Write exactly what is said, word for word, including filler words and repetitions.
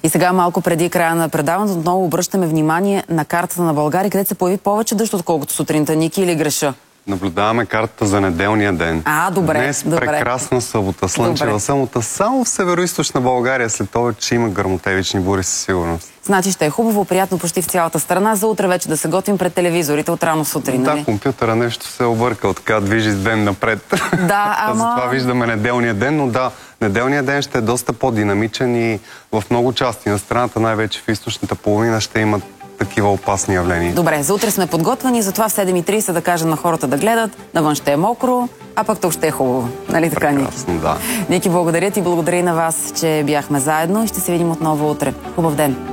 И сега малко преди края на предаването отново обръщаме внимание на картата на България, където се появи повече дъжд, отколкото сутринта. Ники, или греша? Наблюдаваме картата за неделния ден. А, добре. Днес добре. прекрасна събота, слънчева събота. Само в североизточна България след това, че има гръмотевични бури със сигурност. Значи ще е хубаво, приятно почти в цялата страна. За утре вече да се готвим пред телевизорите от рано сутрин. Да, нали? компютъра нещо се е объркал, така движи ден напред. Да, ама... Затова виждаме неделния ден, но да, неделния ден ще е доста по-динамичен и в много части на страната, най-вече в източната половина, ще имат такива опасни явления. Добре, за утре сме подготвени, затова в седем и трийсет да кажем на хората да гледат, навън ще е мокро, а пък тук ще е хубаво. Нали така, Прекрасно, Ники? да. Ники, благодаря ти, благодаря и на вас, че бяхме заедно и ще се видим отново утре. Хубав ден!